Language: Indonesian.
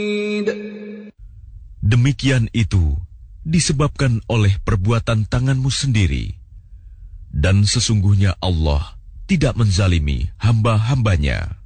Demikian itu disebabkan oleh perbuatan tanganmu sendiri. Dan sesungguhnya Allah tidak menzalimi hamba-hambanya.